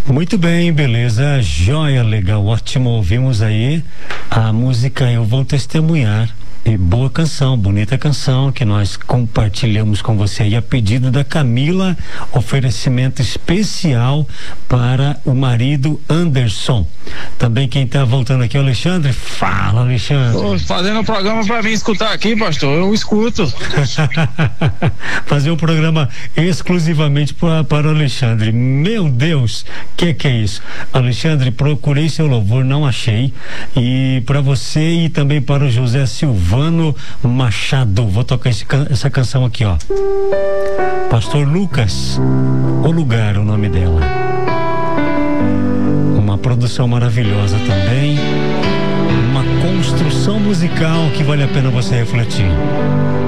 Muito bem, beleza, joia, legal, ótimo. Ouvimos aí a música Eu Vou Testemunhar. E boa canção, bonita canção que nós compartilhamos com você aí a pedido da Camila, oferecimento especial para o marido Anderson. Também quem está voltando aqui é o Alexandre. Fala, Alexandre. Tô fazendo um programa para mim escutar aqui, pastor, eu escuto. Fazer um programa exclusivamente para o Alexandre. Meu Deus, que é isso? Alexandre, procurei seu louvor, não achei. E para você e também para o José Silvano Machado, vou tocar essa canção aqui, ó. Pastor Lucas, O Lugar, o nome dela. Uma produção maravilhosa também, uma construção musical que vale a pena você refletir.